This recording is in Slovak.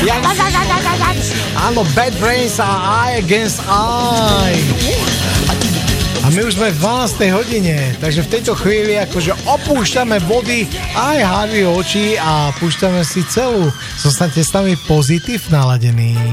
Áno, Bad Brains a Eye Against Eye. A my už sme v 12. hodine, takže v tejto chvíli akože opúšťame body aj Harvey oči a púšťame si celú. Zostaňte s nami pozitív naladení.